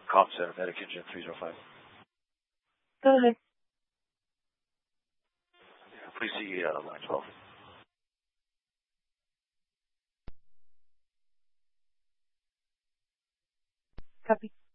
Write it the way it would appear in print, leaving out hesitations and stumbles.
Comm Center, Medic Engine 305. Go ahead. Please see line 12. Copy.